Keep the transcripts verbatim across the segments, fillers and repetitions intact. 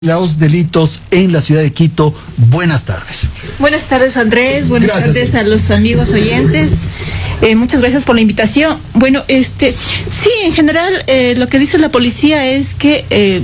Los delitos en la ciudad de Quito. Buenas tardes. Buenas tardes, Andrés. Buenas gracias. tardes a los amigos oyentes. Eh, muchas gracias por la invitación. Bueno, este, sí, en general eh, lo que dice la policía es que eh,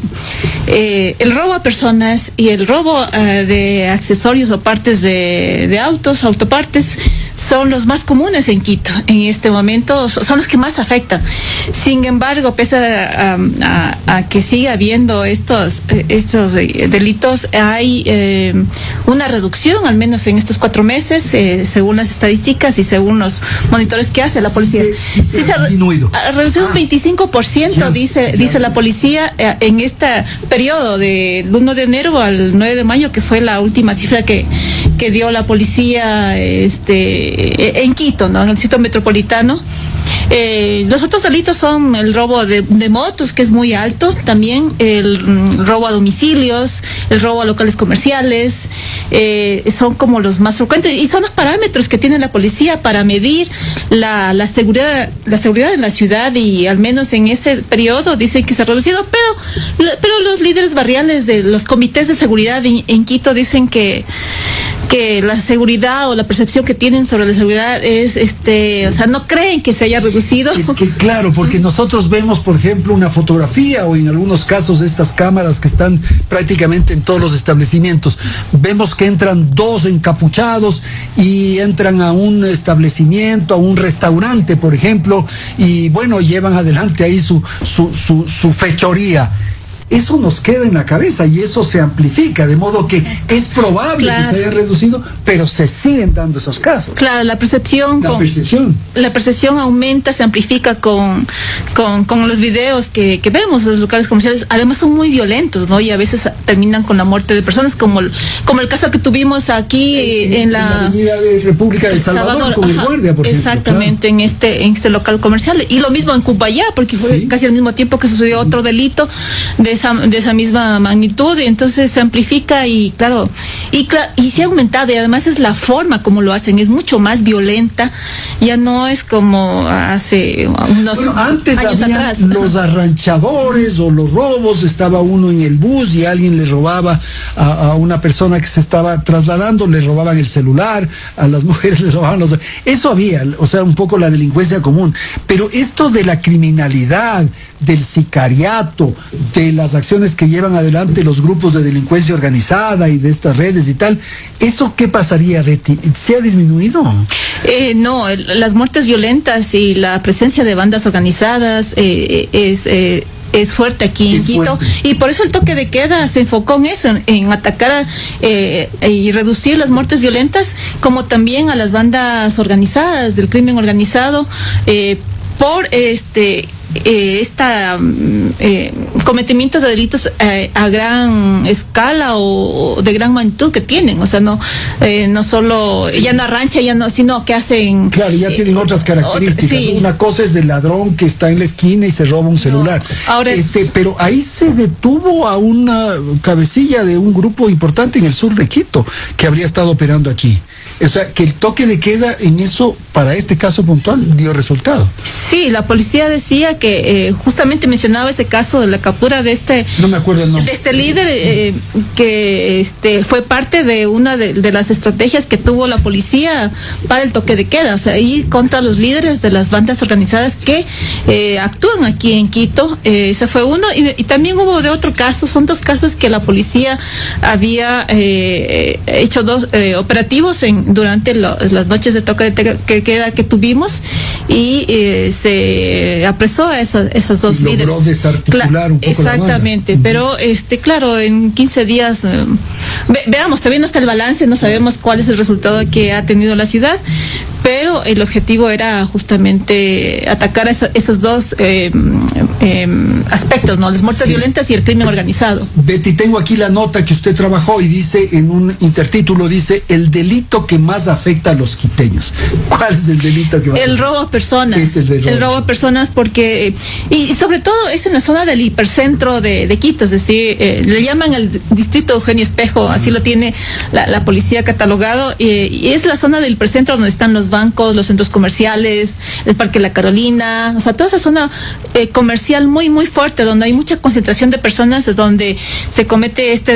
eh, el robo a personas y el robo eh, de accesorios o partes de, de autos, autopartes, son los más comunes en Quito. En este momento son los que más afectan. Sin embargo, pese a, a, a que siga habiendo estos, estos delitos, hay eh, una reducción, al menos en estos cuatro meses, eh, según las estadísticas y según los monitores que hace la policía. Sí, sí, sí, se ha disminuido. Ha reducido ah, un veinticinco por ciento, ya, dice, ya, dice la policía, eh, en este periodo del uno de enero al nueve de mayo, que fue la última cifra que, que dio la policía este, en Quito, ¿no? En el sitio metropolitano. Eh, los otros delitos son el robo de, de motos, que es muy alto, también el mm, robo a domicilios, el robo a locales comerciales, eh, son como los más frecuentes y son los parámetros que tiene la policía para medir la, la seguridad la seguridad de la ciudad, y al menos en ese periodo dicen que se ha reducido, pero, pero los líderes barriales de los comités de seguridad en, en Quito dicen que que la seguridad o la percepción que tienen sobre la seguridad es, este, o sea, no creen que se haya reducido. Es que claro, porque nosotros vemos, por ejemplo, una fotografía o en algunos casos estas cámaras que están prácticamente en todos los establecimientos. Vemos que entran dos encapuchados y entran a un establecimiento, a un restaurante, por ejemplo, y bueno, llevan adelante ahí su, su, su, su fechoría. Eso nos queda en la cabeza y eso se amplifica, de modo que es probable claro. que se haya reducido, pero se siguen dando esos casos. Claro, la percepción, la con, percepción, la percepción aumenta, se amplifica con, con, con los videos que, que vemos. Los locales comerciales además son muy violentos, ¿no? Y a veces terminan con la muerte de personas, como el, como el caso que tuvimos aquí en, en, en la, la avenida de República de Salvador, Salvador con ajá, el guardia, por ejemplo. Exactamente, claro. en este en este local comercial. Y lo mismo en Cumbayá, porque fue ¿Sí? casi al mismo tiempo que sucedió otro delito de esa, de esa misma magnitud, y entonces se amplifica y claro, y, cl- y se ha aumentado, y además es la forma como lo hacen, es mucho más violenta, ya no es como hace unos bueno, antes años habían atrás. Los arranchadores o los robos, estaba uno en el bus y alguien le robaba a, a una persona que se estaba trasladando, le robaban el celular, a las mujeres les robaban los... Eso había, o sea, un poco la delincuencia común, pero esto de la criminalidad, del sicariato, de las acciones que llevan adelante los grupos de delincuencia organizada y de estas redes y tal, ¿eso qué pasaría, Betty? ¿Se ha disminuido? Eh, no, el, las muertes violentas y la presencia de bandas organizadas eh, es... Eh, es fuerte aquí en Quito, y por eso el toque de queda se enfocó en eso, en, en atacar a, eh, y reducir las muertes violentas, como también a las bandas organizadas del crimen organizado, eh, por este eh, esta eh, cometimientos de delitos eh, a gran escala o, o de gran magnitud que tienen, o sea, no eh, no solo ya no arrancha, ya no, sino que hacen claro, ya eh, tienen otras características. Otra, sí. Una cosa es del ladrón que está en la esquina y se roba un celular. No, ahora este, es... pero ahí se detuvo a una cabecilla de un grupo importante en el sur de Quito que habría estado operando aquí. O sea, que el toque de queda en eso, para este caso puntual, dio resultado. Sí, la policía decía que eh, justamente mencionaba ese caso de la captura de este... No me acuerdo el nombre. De este líder eh, que este fue parte de una de, de las estrategias que tuvo la policía para el toque de queda. O sea, ir contra los líderes de las bandas organizadas que eh, actúan aquí en Quito. Eh, ese fue uno. Y, y también hubo de otro caso, son dos casos que la policía había eh, hecho dos eh, operativos en durante lo, las noches de toque de que queda que tuvimos, y eh, se apresó a esas, esas dos y logró líderes. desarticular Cla- un poco exactamente, la banda. Pero este claro, en quince días eh, ve, veamos, todavía no está el balance, no sabemos cuál es el resultado que ha tenido la ciudad, pero el objetivo era justamente atacar eso, esos dos eh, eh, aspectos, ¿no? Las muertes sí. violentas y el crimen organizado. Betty, tengo aquí la nota que usted trabajó y dice, en un intertítulo dice, el delito que más afecta a los quiteños. ¿Cuál es el delito que más El afecta? robo a personas. Es el, robo. el robo a personas porque, y sobre todo es en la zona del hipercentro de, de Quito, es decir, eh, le llaman el distrito Eugenio Espejo, así lo tiene la, la policía catalogado, eh, y es la zona del hipercentro donde están los bancos, los centros comerciales, el Parque La Carolina, o sea, toda esa zona eh, comercial muy, muy fuerte, donde hay mucha concentración de personas, donde se comete este